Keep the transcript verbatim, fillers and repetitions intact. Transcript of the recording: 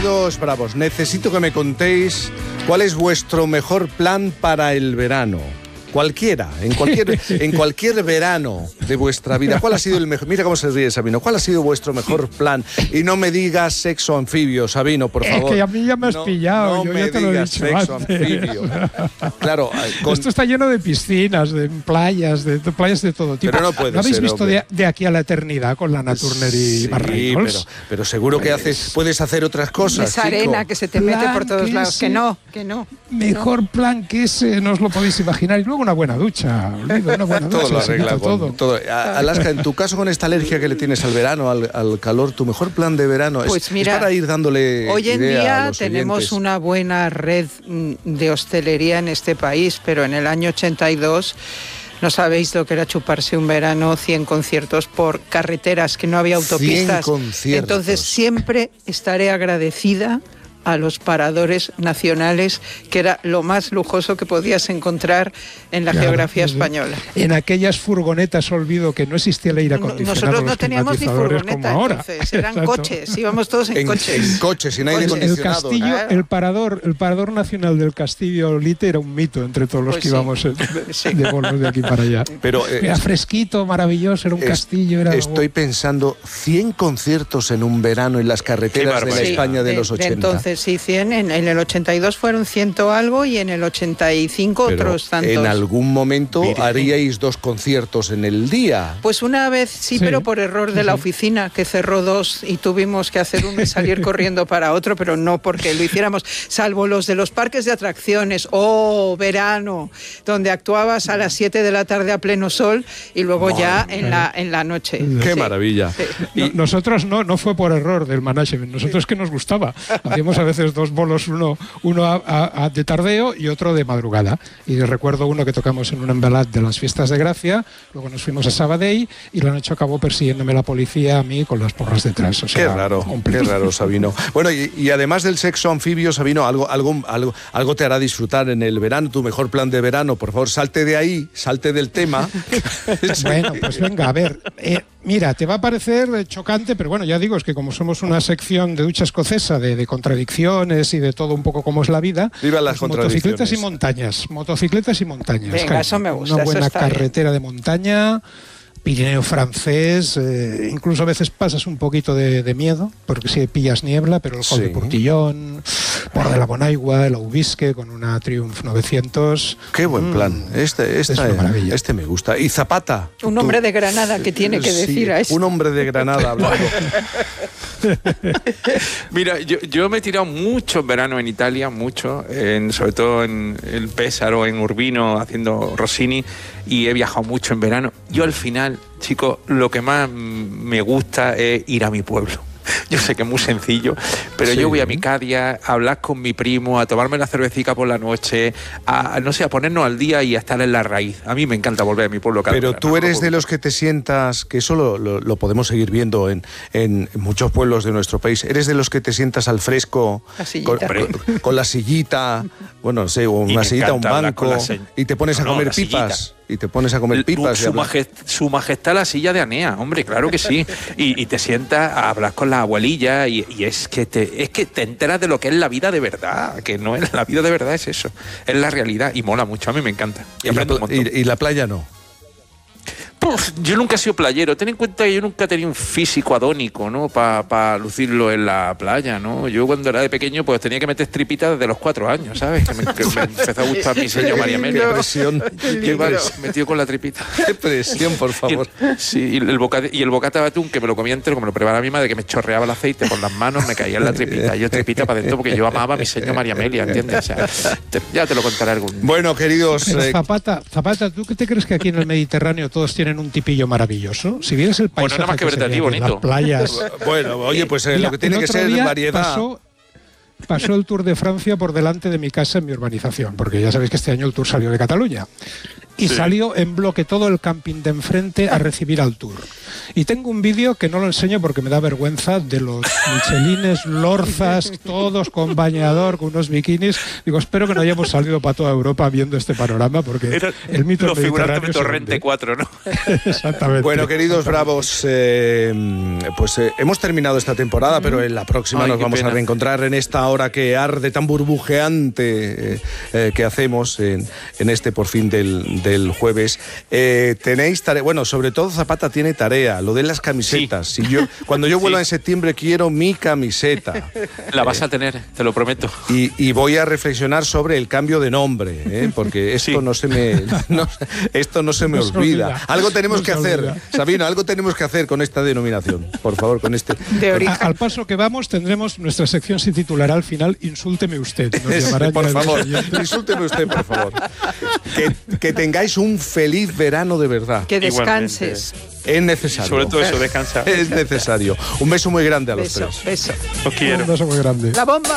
queridos bravos, necesito que me contéis cuál es vuestro mejor plan para el verano. Cualquiera, en cualquier, en cualquier verano de vuestra vida. ¿Cuál ha sido el mejor? Mira cómo se ríe Sabino. ¿Cuál ha sido vuestro mejor plan? Y no me digas sexo anfibio, Sabino, por favor. Es que a mí ya me has no, pillado. No Yo me ya te lo he digas dicho sexo antes. anfibio. Claro. Con... Esto está lleno de piscinas, de playas, de, de playas de todo tipo. Pero no puede ¿No habéis ser, visto de, de aquí a la eternidad con la Naturner y sí, Barreñols? pero, pero seguro que haces, puedes hacer otras cosas. Esa chico. arena que se te mete Plan por todos que lados. ese- Que no, que no. Mejor plan que ese, no os lo podéis imaginar. Y luego una buena ducha. Olvido, una buena ducha. Todo lo se arregla quita con todo. todo. A- Alaska, en tu caso con esta alergia que le tienes al verano, al, al calor, tu mejor plan de verano es, Pues mira, es para ir dándole Hoy en idea a día los tenemos oyentes. una buena red mm, de hostelería en este país, pero en el año ochenta y dos no sabéis lo que era chuparse un verano, cien conciertos por carreteras, que no había autopistas. cien conciertos. Entonces siempre estaré agradecida a los paradores nacionales, que era lo más lujoso que podías encontrar en la Claro, geografía sí, sí. española. En aquellas furgonetas, olvido que no existía el aire acondicionado. Nosotros no los teníamos ni climatizadores furgoneta, como ahora. entonces eran Exacto. coches, íbamos todos en, En, coches. en coches, sin aire Coches. El acondicionado. castillo, Claro. el parador, el parador nacional del Castillo Olite era un mito entre todos los Pues que sí. íbamos eh, Sí. de bolos de aquí para allá. Pero eh, Era fresquito, maravilloso, era un es- castillo. Era estoy pensando cien conciertos en un verano en las carreteras de la barbaridad. España de, de- los de ochenta. entonces sí, cien, en, en el ochenta y dos fueron ciento algo y en el ochenta y cinco Pero otros tantos. en algún momento Virgen. haríais dos conciertos en el día. Pues una vez sí, Sí. pero por error de la oficina, que cerró dos y tuvimos que hacer uno y salir corriendo para otro, pero no porque lo hiciéramos, salvo los de los parques de atracciones, oh, verano, donde actuabas a las siete de la tarde a pleno sol y luego ya en la, en la noche. ¡Qué Sí. maravilla! Sí. No- nosotros no, no fue por error del management, nosotros que nos gustaba. Hacíamos a veces dos bolos, uno, uno a- a- a de tardeo y otro de madrugada. Y recuerdo uno que tocamos en un embalat de las fiestas de Gracia, luego nos fuimos a Sabadell y la noche acabó persiguiéndome la policía a mí con las porras detrás. O sea, Qué raro, completo. qué raro, Sabino. Bueno, y, y además del sexo anfibio, Sabino, algo, algo, algo, algo te hará disfrutar en el verano, tu mejor plan de verano. Por favor, salte de ahí, salte del tema. Bueno, pues venga, a ver. eh, mira, te va a parecer eh, chocante, pero bueno, ya digo, es que como somos una sección de ducha escocesa, de, de contradicciones y de todo un poco como es la vida, Viva las pues motocicletas y contradicciones. montañas. Motocicletas y montañas. Venga, cariño. eso me gusta, Una eso buena está bien. carretera de montaña. Pirineo francés, eh, incluso a veces pasas un poquito de, de miedo, porque si pillas niebla, pero el Col Sí. de Portillón, Port de la Bonaigua, el Aubisque con una Triumph novecientos. Qué buen plan. Este, esta, Es una maravilla. este me gusta. Y Zapata. Un tú- hombre de Granada que tiene que Sí, decir a esto. un hombre de Granada hablando. Mira, yo, yo me he tirado mucho en verano en Italia, mucho, en, sobre todo en el Pésaro, en Urbino, haciendo Rossini, y he viajado mucho en verano. Yo al final, chicos, lo que más mm, me gusta es ir a mi pueblo. Yo sé que es muy sencillo, pero Sí. yo voy a mi Cadia a hablar con mi primo, a tomarme la cervecita por la noche, a, no sé, a ponernos al día y a estar en la raíz. A mí me encanta volver a mi pueblo cada Pero verano. tú eres de los que te sientas, que eso lo, lo- lo podemos seguir viendo en, en muchos pueblos de nuestro país, eres de los que te sientas al fresco, La sillita. con, con- con la sillita, bueno, no sé, o Y una me sillita, un encanta hablar banco, con la se- y te pones No, a no, comer la sillita. pipas, y te pones a comer pipas. y Su, hablar. majest, su majestad la silla de Anea, hombre, claro que sí. Y, y te sientas a hablar con la abuelilla y, y es que te es que te enteras de lo que es la vida de verdad, que no es la vida de verdad, es eso, es la realidad y mola mucho, a mí me encanta. Y Y la, aprendo un pla- montón. y- y la playa no. Puf, yo nunca he sido playero. Ten en cuenta que yo nunca he tenido un físico adónico, ¿no? Para pa lucirlo en la playa, ¿no? Yo cuando era de pequeño pues tenía que meter tripitas desde los cuatro años, ¿sabes? Que me, que me empezó a gustar mi señor María Amelia. Qué presión, Que qué, iba pres- metido con la tripita. qué presión, por favor. Y el, sí, y el, bocata, y el bocata de atún que me lo comía entero, como me lo preparaba mi madre, que me chorreaba el aceite por las manos, me caía en la tripita. Yo tripita para adentro porque yo amaba a mi señor María Amelia, ¿entiendes? O sea, te- ya te lo contaré algún día. Bueno, queridos, Pero eh, Zapata, Zapata, ¿tú qué te crees que aquí en el Mediterráneo todos tienen un tipillo maravilloso? Si vieras el Bueno, paisaje nada más que se verte a ve ti, aquí, bonito. las playas. bueno, oye, pues eh, Mira, lo que tiene el que otro ser día variedad. Pasó, pasó el Tour de Francia por delante de mi casa en mi urbanización, porque ya sabéis que este año el Tour salió de Cataluña. y Sí. salió en bloque todo el camping de enfrente a recibir al tour. Y tengo un vídeo que no lo enseño porque me da vergüenza, de los michelines, lorzas, todos con bañador, con unos bikinis. Digo, espero que no hayamos salido para toda Europa viendo este panorama, porque Era el mito los figurantes mediterráneo de se Torrente hunde. cuatro, ¿no? Exactamente. Bueno, queridos bravos, eh, pues eh, hemos terminado esta temporada, pero en la próxima Ay, nos qué vamos pena. a reencontrar en esta hora que arde tan burbujeante eh, eh, que hacemos en, en este por fin del, del jueves. Eh, tenéis tarea, bueno, sobre todo Zapata tiene tarea, lo de las camisetas. Si yo, cuando yo vuelva Sí. en septiembre quiero mi camiseta. La vas a tener, te lo prometo. Y, y voy a reflexionar sobre el cambio de nombre, ¿eh? Porque esto Sí. no se me no, esto no se me No se olvida. olvida. Algo tenemos No que se hacer, olvida. Sabino, algo tenemos que hacer con esta denominación. Por favor, con este. De A- origen. al paso que vamos, tendremos nuestra sección, se titulará al final Insúlteme usted. Nos Es- llamarán por ya los favor, oyentes. insúlteme usted, por favor. Que, que tengáis un feliz verano de verdad. Que Igualmente. descanses. Es necesario. Sobre todo eso, descansa. Es necesario. Un beso muy grande a los Beso, tres. beso. Os quiero. Un beso muy grande. La bomba.